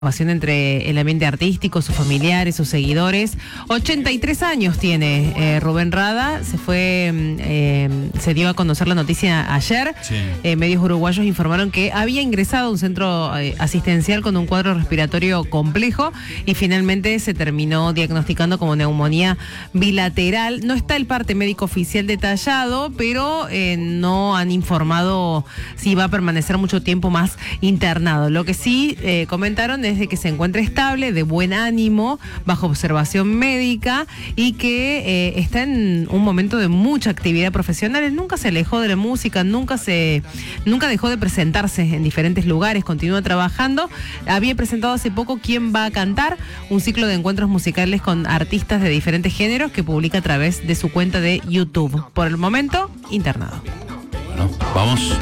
Entre el ambiente artístico, sus familiares, sus seguidores. 83 años tiene Rubén Rada. Se dio a conocer la noticia ayer. Sí. Medios uruguayos informaron que había ingresado a un centro asistencial con un cuadro respiratorio complejo y finalmente se terminó diagnosticando como neumonía bilateral. No está el parte médico oficial detallado, pero no han informado si va a permanecer mucho tiempo más internado. Lo que sí comentaron es de que se encuentra estable, de buen ánimo, bajo observación médica y que está en un momento de mucha actividad profesional. Él nunca se alejó de la música, nunca dejó de presentarse en diferentes lugares, continúa trabajando. Había presentado hace poco ¿Quién va a cantar?, un ciclo de encuentros musicales con artistas de diferentes géneros que publica a través de su cuenta de YouTube. Por el momento, internado. Bueno, vamos.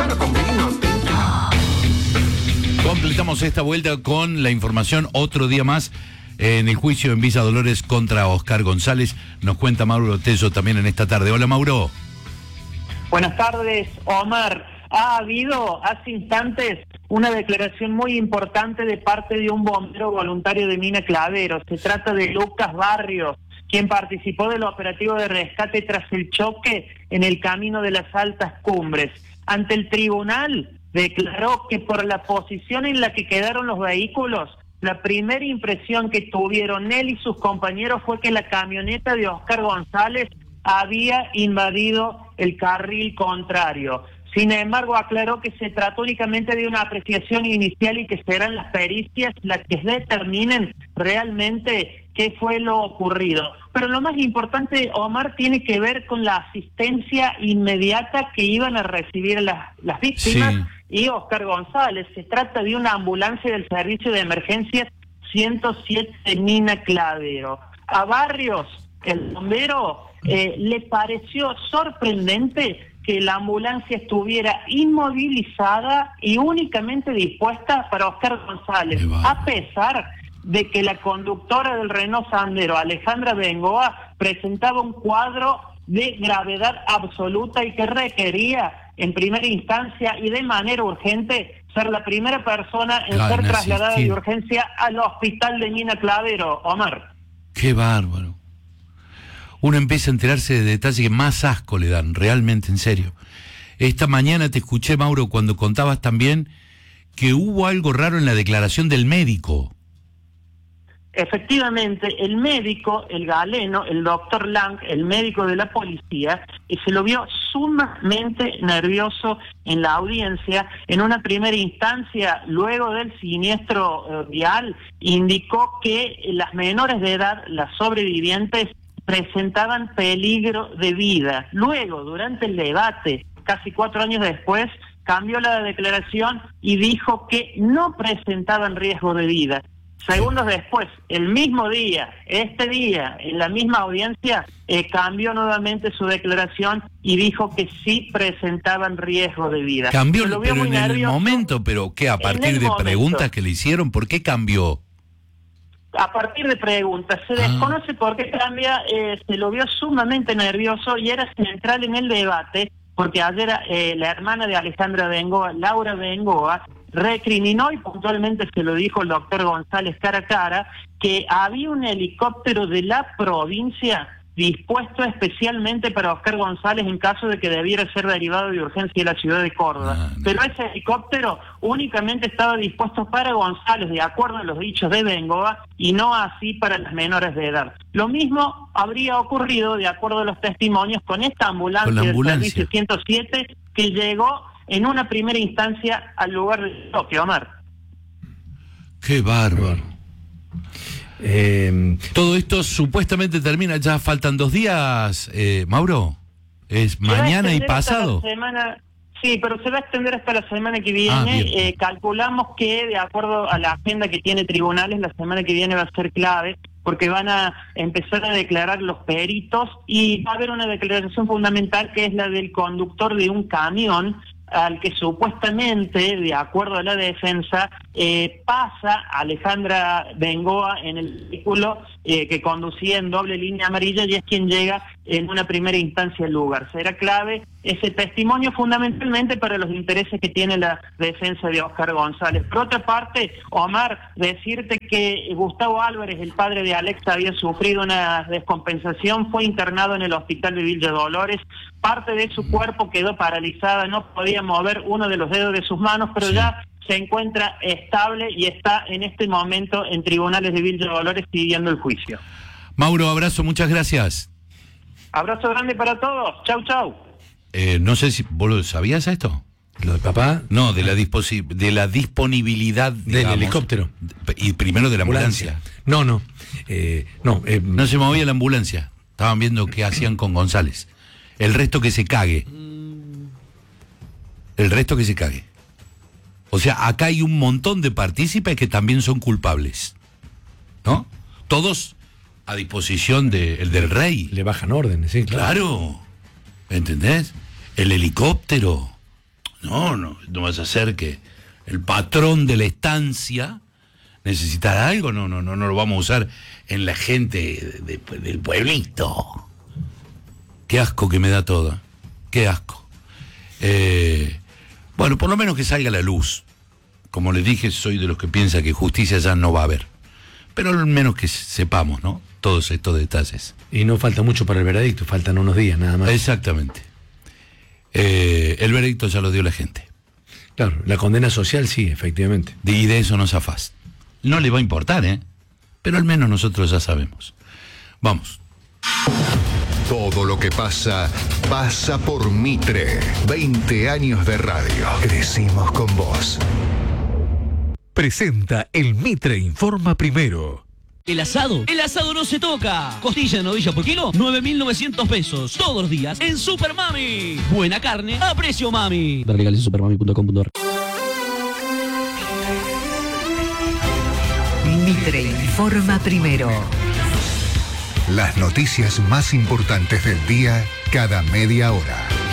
Completamos esta vuelta con la información otro día más en el juicio en Villa Dolores contra Oscar González. Nos cuenta Mauro Tello también en esta tarde. Hola, Mauro. Buenas tardes, Omar. Ha habido hace instantes una declaración muy importante de parte de un bombero voluntario de Mina Clavero. Se trata de Lucas Barrios, quien participó del operativo de rescate tras el choque en el camino de las altas cumbres. Ante el tribunal declaró que por la posición en la que quedaron los vehículos, la primera impresión que tuvieron él y sus compañeros fue que la camioneta de Oscar González había invadido el carril contrario. Sin embargo, aclaró que se trató únicamente de una apreciación inicial y que serán las pericias las que determinen realmente qué fue lo ocurrido. Pero lo más importante, Omar, tiene que ver con la asistencia inmediata que iban a recibir las víctimas. Sí. Y Oscar González. Se trata de una ambulancia del Servicio de Emergencias 107 de Mina Clavero. A Barrios, el bombero, le pareció sorprendente que la ambulancia estuviera inmovilizada y únicamente dispuesta para Oscar González, a pesar de que la conductora del Renault Sandero, Alejandra Bengoa, presentaba un cuadro de gravedad absoluta y que requería en primera instancia y de manera urgente ser la primera persona en ser trasladada de urgencia al hospital de Mina Clavero, Omar. Qué bárbaro. Uno empieza a enterarse de detalles que más asco le dan, realmente, en serio. Esta mañana te escuché, Mauro, cuando contabas también que hubo algo raro en la declaración del médico. Efectivamente, el médico, el galeno, el doctor Lang, el médico de la policía, se lo vio sumamente nervioso en la audiencia. En una primera instancia, luego del siniestro vial, indicó que las menores de edad, las sobrevivientes, presentaban peligro de vida. Luego, durante el debate, casi 4 años después, cambió la declaración y dijo que no presentaban riesgo de vida. Segundos después, el mismo día, en la misma audiencia, cambió nuevamente su declaración y dijo que sí presentaban riesgo de vida. Cambió, pero en el momento, pero ¿qué? ¿A partir de preguntas que le hicieron? ¿Por qué cambió? A partir de preguntas. Se desconoce por qué cambia, se lo vio sumamente nervioso y era central en el debate, porque ayer la hermana de Alejandra Bengoa, Laura Bengoa, recriminó, y puntualmente se lo dijo el doctor González cara a cara, que había un helicóptero de la provincia dispuesto especialmente para Oscar González en caso de que debiera ser derivado de urgencia de la ciudad de Córdoba. Pero ese helicóptero únicamente estaba dispuesto para González, de acuerdo a los dichos de Bengoa, y no así para las menores de edad. Lo mismo habría ocurrido, de acuerdo a los testimonios, con esta ambulancia del Servicio 107 que llegó en una primera instancia al lugar del choque, Omar. ¡Qué bárbaro! Todo esto supuestamente termina, ya faltan 2 días, Mauro. ¿Es mañana y pasado? Sí, pero se va a extender hasta la semana que viene. Calculamos que, de acuerdo a la agenda que tiene tribunales, la semana que viene va a ser clave, porque van a empezar a declarar los peritos y va a haber una declaración fundamental que es la del conductor de un camión, al que supuestamente, de acuerdo a la defensa, pasa Alejandra Bengoa en el vehículo que conducía en doble línea amarilla y es quien llega en una primera instancia al lugar. Será clave ese testimonio fundamentalmente para los intereses que tiene la defensa de Oscar González. Por otra parte, Omar, decirte que Gustavo Álvarez, el padre de Alexa, había sufrido una descompensación, fue internado en el hospital de Villa Dolores, parte de su cuerpo quedó paralizada, no podía mover uno de los dedos de sus manos, pero ya se encuentra estable y está en este momento en tribunales de Villa Dolores pidiendo el juicio. Mauro, abrazo, muchas gracias. Abrazo grande para todos. Chau, chau. No sé si vos lo sabías esto. ¿Lo de papá? No, de la disponibilidad, digamos, del helicóptero. Y primero de la ambulancia. No se movía la ambulancia. Estaban viendo qué hacían con González. El resto que se cague. El resto que se cague. O sea, acá hay un montón de partícipes que también son culpables, ¿no? Todos a disposición del rey. Le bajan órdenes, sí, claro. Claro, ¿entendés? El helicóptero. No vas a hacer que el patrón de la estancia necesitara algo. No lo vamos a usar en la gente del pueblito. Qué asco que me da todo. Qué asco. Bueno, por lo menos que salga a la luz. Como les dije, soy de los que piensa que justicia ya no va a haber. Pero al menos que sepamos, ¿no? Todos estos detalles. Y no falta mucho para el veredicto, faltan unos días nada más. Exactamente. El veredicto ya lo dio la gente. Claro, la condena social sí, efectivamente. Y de eso no zafás. No le va a importar, ¿eh? Pero al menos nosotros ya sabemos. Vamos. Todo lo que pasa, pasa por Mitre. 20 años de radio. Crecimos con vos. Presenta el Mitre Informa Primero. ¿El asado? El asado no se toca. Costilla de novilla por kilo, 9.900 pesos. Todos los días en Super Mami. Buena carne a precio mami. Ver legales en supermami.com.ar. Mitre Informa Primero. Las noticias más importantes del día cada media hora.